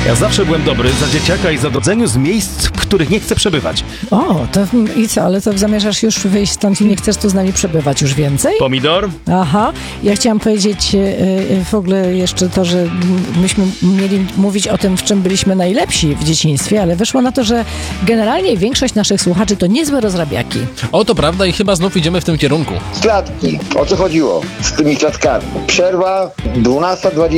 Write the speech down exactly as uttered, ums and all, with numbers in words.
Ja zawsze byłem dobry za dzieciaka i za dodzeniu z miejsc, w których nie chcę przebywać. O, to i co, ale to zamierzasz już wyjść stąd i nie chcesz tu z nami przebywać już więcej? Pomidor? Aha, ja chciałam powiedzieć yy, w ogóle jeszcze to, że myśmy mieli mówić o tym, w czym byliśmy najlepsi w dzieciństwie, ale wyszło na to, że generalnie większość naszych słuchaczy to niezłe rozrabiaki. O, to prawda i chyba znów idziemy w tym kierunku. Klatki. O co chodziło z tymi klatkami? Przerwa dwunasta dwadzieścia.